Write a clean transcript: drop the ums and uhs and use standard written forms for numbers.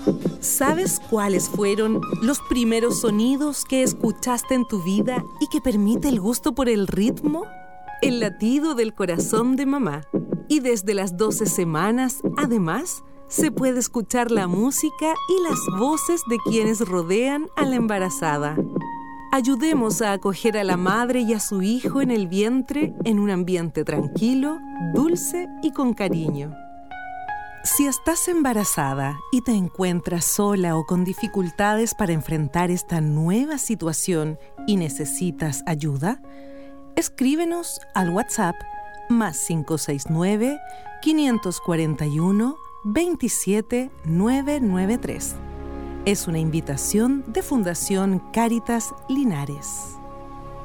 ¿Sabes cuáles fueron los primeros sonidos que escuchaste en tu vida y que permite el gusto por el ritmo? El latido del corazón de mamá. Y desde las 12 semanas, además, se puede escuchar la música y las voces de quienes rodean a la embarazada. Ayudemos a acoger a la madre y a su hijo en el vientre en un ambiente tranquilo, dulce y con cariño. Si estás embarazada y te encuentras sola o con dificultades para enfrentar esta nueva situación y necesitas ayuda, escríbenos al WhatsApp +569 541 27 993. Es una invitación de Fundación Cáritas Linares.